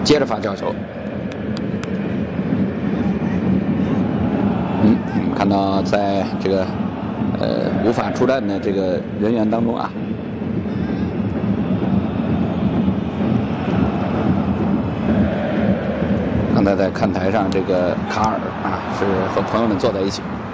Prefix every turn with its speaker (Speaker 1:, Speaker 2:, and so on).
Speaker 1: 接着发吊球。我们看到在这个无法出战的这个人员当中啊，刚才在看台上，这个卡尔啊是和朋友们坐在一起。